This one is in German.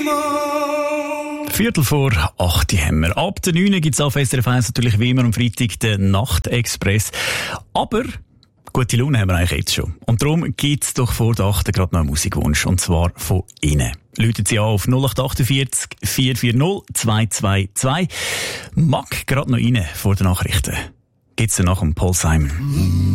Viertel vor 8 haben wir. Ab der 9 gibt es auf SRF 1 natürlich wie immer am Freitag den Nachtexpress. Aber gute Laune haben wir eigentlich jetzt schon. Und darum gibt es doch vor der 8 gerade noch einen Musikwunsch. Und zwar von Ihnen. Läutet Sie an auf 0848 440 222. Mag gerade noch rein vor den Nachrichten. Gibt's dann nach dem Paul Simon.